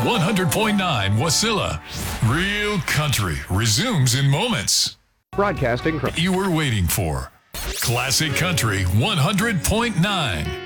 100.9 Wasilla. Real country resumes in moments. Broadcasting from You were waiting for Classic Country 100.9.